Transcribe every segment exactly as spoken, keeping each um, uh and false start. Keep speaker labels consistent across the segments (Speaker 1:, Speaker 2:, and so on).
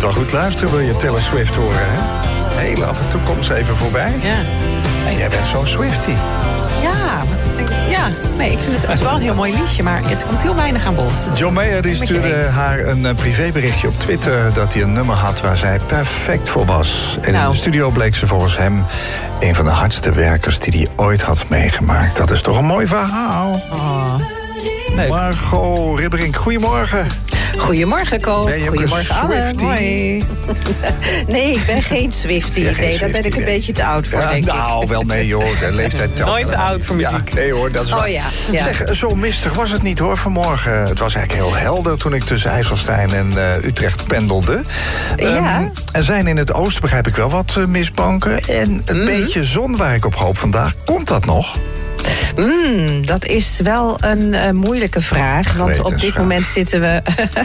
Speaker 1: moet wel goed luisteren, wil je Taylor Swift horen, hè? Heel af en toe komt ze even voorbij.
Speaker 2: Ja.
Speaker 1: En jij bent zo'n Swiftie.
Speaker 2: Ja, ja, nee, ik vind het, het is wel een heel mooi liedje, maar het komt heel weinig aan bod.
Speaker 1: John Mayer die stuurde haar een uh, privéberichtje op Twitter dat hij een nummer had waar zij perfect voor was. En nou. in de studio bleek ze volgens hem een van de hardste werkers die hij ooit had meegemaakt. Dat is toch een mooi verhaal.
Speaker 2: Oh, leuk.
Speaker 1: Margot Ribberink, goedemorgen.
Speaker 2: Goedemorgen, Ko.
Speaker 1: Ben je ook
Speaker 2: Goedemorgen,
Speaker 1: een Swiftie?
Speaker 2: Mooi. Nee, ik ben geen Swiftie. Nee,
Speaker 1: geen
Speaker 2: daar ben ik een
Speaker 1: nee.
Speaker 2: beetje te oud voor,
Speaker 1: ja,
Speaker 2: denk
Speaker 1: nou, ik. Nou, wel nee, joh. De leeftijd telt.
Speaker 2: Nooit te oud voor muziek.
Speaker 1: Ja, nee hoor, dat is
Speaker 2: oh,
Speaker 1: waar.
Speaker 2: ja. Ja.
Speaker 1: Zeg, zo mistig was het niet hoor vanmorgen. Het was eigenlijk heel helder toen ik tussen IJsselstein en uh, Utrecht pendelde.
Speaker 2: Ja.
Speaker 1: Um, er zijn in het oosten, begrijp ik wel, wat uh, mistbanken. En een mm. beetje zon waar ik op hoop vandaag. Komt dat nog?
Speaker 2: Mm, dat is wel een uh, moeilijke vraag. Want op dit moment zitten we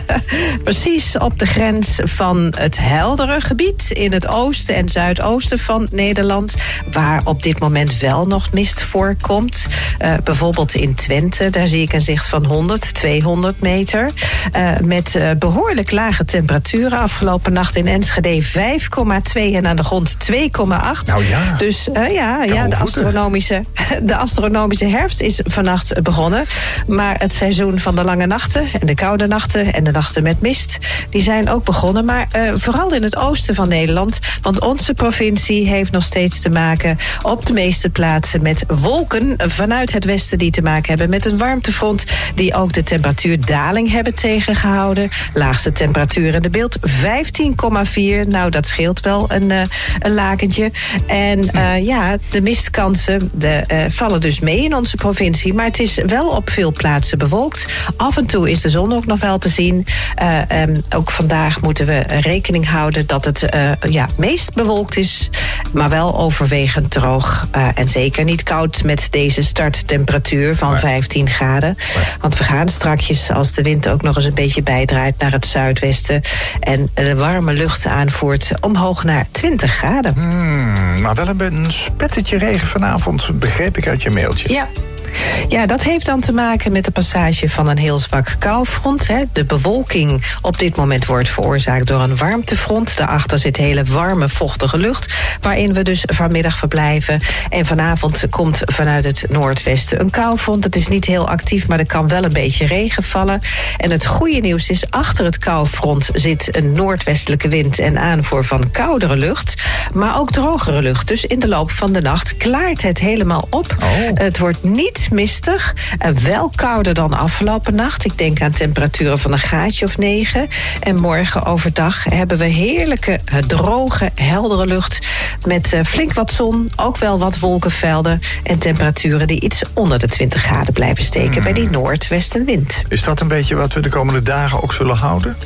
Speaker 2: precies op de grens van het heldere gebied in het oosten en zuidoosten van Nederland, waar op dit moment wel nog mist voorkomt. Uh, bijvoorbeeld in Twente, daar zie ik een zicht van honderd, tweehonderd meter. Uh, met uh, behoorlijk lage temperaturen. Afgelopen nacht in Enschede vijf komma twee en aan de grond twee komma acht.
Speaker 1: Nou ja,
Speaker 2: dus uh, ja, ja de astronomische, de astronomische herfst is vannacht begonnen. Maar het seizoen van de lange nachten en de koude nachten en de nachten met mist, die zijn ook begonnen. Maar uh, vooral in het oosten van Nederland. Want onze provincie heeft nog steeds te maken op de meeste plaatsen met wolken vanuit het westen die te maken hebben met een warmtefront die ook de temperatuurdaling hebben tegengehouden. Laagste temperatuur in de beeld vijftien komma vier. Nou, dat scheelt wel een, uh, een lakentje. En uh, ja, de mistkansen de, uh, vallen dus mee in onze provincie. Maar het is wel op veel plaatsen bewolkt. Af en toe is de zon ook nog wel te zien. Uh, um, ook vandaag moeten we rekening houden dat het uh, ja, meest bewolkt is, maar wel overwegend droog. Uh, en zeker niet koud met deze starttemperatuur van maar. vijftien graden. Maar. Want we gaan strakjes, als de wind ook nog eens een beetje bijdraait naar het zuidwesten en de warme lucht aanvoert, omhoog naar twintig graden.
Speaker 1: Hmm, maar wel een spettetje regen vanavond, begreep ik uit je mailtje.
Speaker 2: Ja. Ja, dat heeft dan te maken met de passage van een heel zwak koufront. Hè. De bewolking op dit moment wordt veroorzaakt door een warmtefront. Daarachter zit hele warme, vochtige lucht, waarin we dus vanmiddag verblijven. En vanavond komt vanuit het noordwesten een koufront. Het is niet heel actief, maar er kan wel een beetje regen vallen. En het goede nieuws is, achter het koufront zit een noordwestelijke wind en aanvoer van koudere lucht, maar ook drogere lucht. Dus in de loop van de nacht klaart het helemaal op.
Speaker 1: Oh.
Speaker 2: Het wordt niet mistig, en wel kouder dan afgelopen nacht. Ik denk aan temperaturen van een graadje of negen. En morgen overdag hebben we heerlijke, droge, heldere lucht met uh, flink wat zon, ook wel wat wolkenvelden en temperaturen die iets onder de twintig graden blijven steken hmm. bij die noordwestenwind.
Speaker 1: Is dat een beetje wat we de komende dagen ook zullen houden?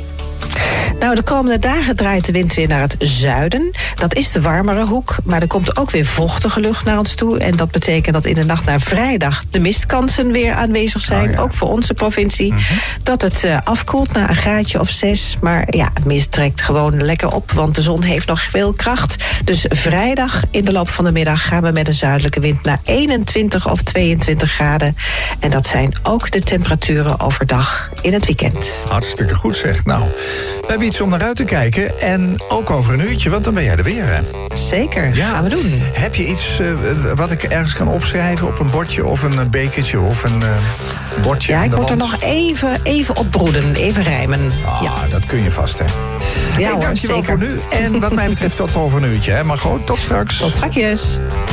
Speaker 2: Nou, de komende dagen draait de wind weer naar het zuiden. Dat is de warmere hoek, maar er komt ook weer vochtige lucht naar ons toe. En dat betekent dat in de nacht naar vrijdag de mistkansen weer aanwezig zijn. Oh ja. Ook voor onze provincie. Mm-hmm. Dat het uh, afkoelt naar een graadje of zes. Maar ja, het mist trekt gewoon lekker op, want de zon heeft nog veel kracht. Dus vrijdag in de loop van de middag gaan we met een zuidelijke wind naar eenentwintig of tweeëntwintig graden. En dat zijn ook de temperaturen overdag in het weekend.
Speaker 1: Hartstikke goed zeg. Nou, we hebben iets om naar uit te kijken. En ook over een uurtje, want dan ben jij er weer, hè?
Speaker 2: Zeker, ja. Gaan we doen.
Speaker 1: Heb je iets uh, wat ik ergens kan opschrijven op een bordje of een bekertje of een uh, bordje?
Speaker 2: Ja, ik moet
Speaker 1: wand?
Speaker 2: er nog even, even op broeden, even rijmen.
Speaker 1: Ah,
Speaker 2: ja.
Speaker 1: dat kun je vast, hè?
Speaker 2: Ja,
Speaker 1: hey, dankjewel
Speaker 2: hoor,
Speaker 1: voor nu. En wat mij betreft tot over een uurtje, hè? Maar goed, tot straks.
Speaker 2: Tot strakjes.